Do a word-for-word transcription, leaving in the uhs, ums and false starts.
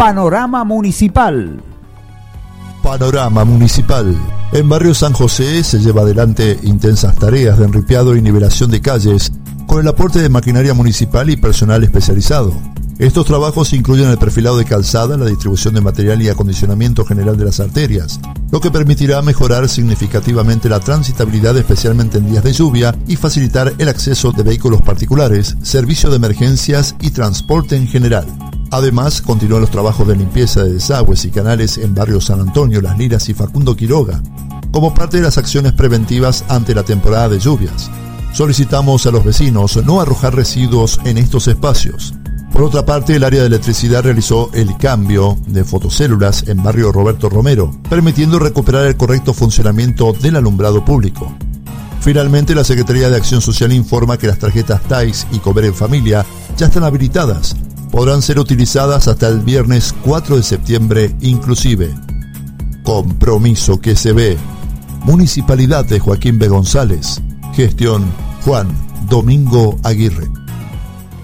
Panorama Municipal. Panorama Municipal. En Barrio San José se lleva adelante intensas tareas de enripiado y nivelación de calles con el aporte de maquinaria municipal y personal especializado. Estos trabajos incluyen el perfilado de calzada, la distribución de material y acondicionamiento general de las arterias, lo que permitirá mejorar significativamente la transitabilidad, especialmente en días de lluvia, y facilitar el acceso de vehículos particulares, servicio de emergencias y transporte en general. Además, continúan los trabajos de limpieza de desagües y canales en Barrio San Antonio, Las Liras y Facundo Quiroga, como parte de las acciones preventivas ante la temporada de lluvias. Solicitamos a los vecinos no arrojar residuos en estos espacios. Por otra parte, el área de electricidad realizó el cambio de fotocélulas en Barrio Roberto Romero, permitiendo recuperar el correcto funcionamiento del alumbrado público. Finalmente, la Secretaría de Acción Social informa que las tarjetas T A I S y Comer en Familia ya están habilitadas. Podrán ser utilizadas hasta el viernes cuatro de septiembre inclusive. Compromiso que se ve. Municipalidad de Joaquín B. González. Gestión Juan Domingo Aguirre.